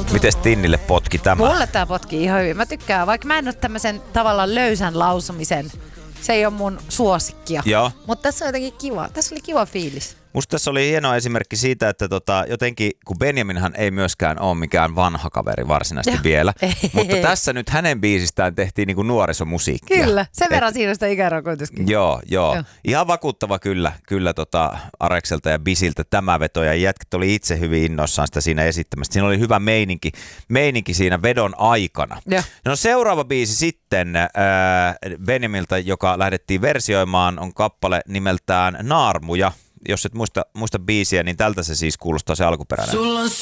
Mites Tinnille potki tämä? Mulle tää potkii ihan hyvin. Mä tykkään, vaikka mä en ole tämmösen tavallaan löysän lausumisen. Se ei ole mun suosikkia. Joo. Mutta tässä on jotenkin kiva. Tässä oli kiva fiilis. Musta tässä oli hieno esimerkki siitä, että jotenkin, kun Benjaminhan ei myöskään ole mikään vanha kaveri varsinaisesti vielä, mutta tässä nyt hänen biisistään tehtiin niinku nuorisomusiikkia. Kyllä, sen verran siinä sitä ikärokoituskin. Joo. Ihan vakuuttava kyllä Arekselta ja Bisiltä tämä veto, ja jätkät oli itse hyvin innoissaan sitä siinä esittämästä. Siinä oli hyvä meininki siinä vedon aikana. Ja. No seuraava biisi sitten Benjamilta, joka lähdettiin versioimaan, on kappale nimeltään Naarmuja. Jos et muista biisiä, niin tältä se siis kuulostaa se alkuperäinen.